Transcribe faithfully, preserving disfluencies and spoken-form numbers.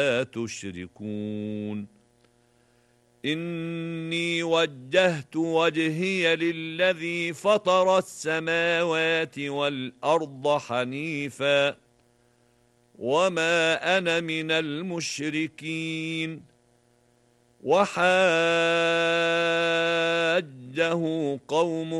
تشركون إني وجهت وجهي للذي فطر السماوات والأرض حنيفا وما أنا من المشركين وحاجه قومه